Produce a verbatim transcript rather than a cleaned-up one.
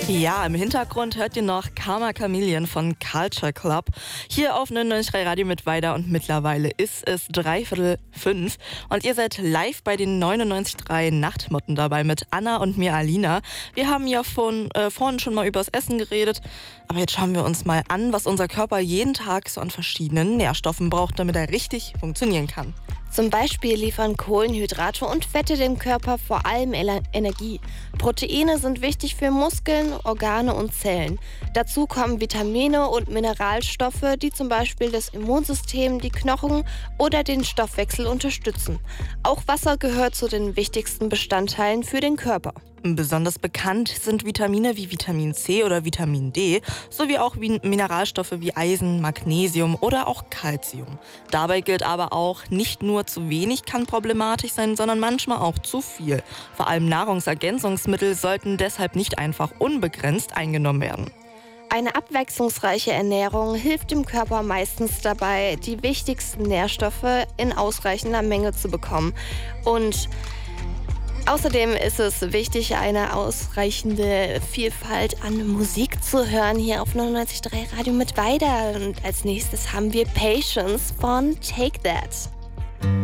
Ja, im Hintergrund hört ihr noch Karma Chameleon von Culture Club. Hier auf neunundneunzig Komma drei Radio mit Weida und mittlerweile ist es dreiviertel fünf. Und ihr seid live bei den neunundneunzig Komma drei Nachtmotten dabei mit Anna und mir Alina. Wir haben ja von, äh, vorhin schon mal übers Essen geredet. Aber jetzt schauen wir uns mal an, was unser Körper jeden Tag so an verschiedenen Nährstoffen braucht, damit er richtig funktionieren kann. Zum Beispiel liefern Kohlenhydrate und Fette dem Körper vor allem Ele- Energie. Proteine sind wichtig für Muskeln, Organe und Zellen. Dazu kommen Vitamine und Mineralstoffe, die zum Beispiel das Immunsystem, die Knochen oder den Stoffwechsel unterstützen. Auch Wasser gehört zu den wichtigsten Bestandteilen für den Körper. Besonders bekannt sind Vitamine wie Vitamin C oder Vitamin D, sowie auch wie Mineralstoffe wie Eisen, Magnesium oder auch Calcium. Dabei gilt aber auch, nicht nur zu wenig kann problematisch sein, sondern manchmal auch zu viel. Vor allem Nahrungsergänzungsmittel sollten deshalb nicht einfach unbegrenzt eingenommen werden. Eine abwechslungsreiche Ernährung hilft dem Körper meistens dabei, die wichtigsten Nährstoffe in ausreichender Menge zu bekommen. Und außerdem ist es wichtig, eine ausreichende Vielfalt an Musik zu hören hier auf neunundneunzig Komma drei Radio mit Weida. Und als nächstes haben wir Patience von Take That.